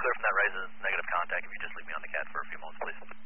clear from that residence, negative contact. If you just leave me on the CAT for a few moments, please.